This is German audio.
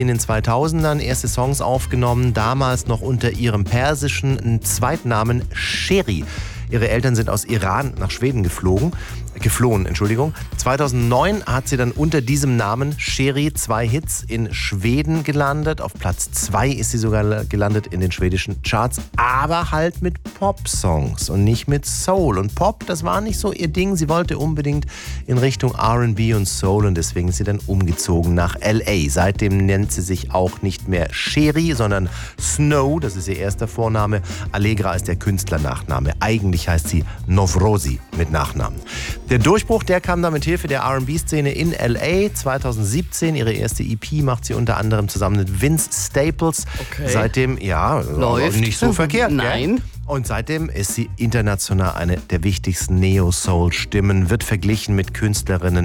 In den 2000ern erste Songs aufgenommen, damals noch unter ihrem persischen Zweitnamen Sherry. Ihre Eltern sind aus Iran nach Schweden geflohen. 2009 hat sie dann unter diesem Namen Sherry 2 Hits in Schweden gelandet. Auf Platz 2 ist sie sogar gelandet in den schwedischen Charts, aber halt mit Pop-Songs und nicht mit Soul. Und Pop, das war nicht so ihr Ding. Sie wollte unbedingt in Richtung R&B und Soul und deswegen ist sie dann umgezogen nach L.A. Seitdem nennt sie sich auch nicht mehr Sherry, sondern Snow, das ist ihr erster Vorname. Allegra ist der Künstlernachname. Eigentlich heißt sie Novrozi mit Nachnamen. Der Durchbruch, der kam dann mit Hilfe der R&B-Szene in L.A. 2017. Ihre erste EP macht sie unter anderem zusammen mit Vince Staples. Okay. Seitdem, ja, läuft. Nicht so verkehrt. Nein. Gell? Und seitdem ist sie international eine der wichtigsten Neo-Soul-Stimmen, wird verglichen mit Künstlerinnen